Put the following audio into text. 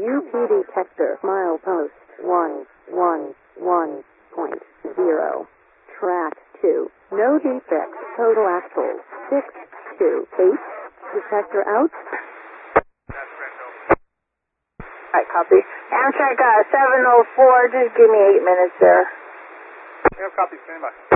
UP detector, milepost 111.0. Track 2. No defects. Total axles 628. Detector out. Alright, copy. Amtrak 704, just give me 8 minutes there. Yeah, copy, stand by.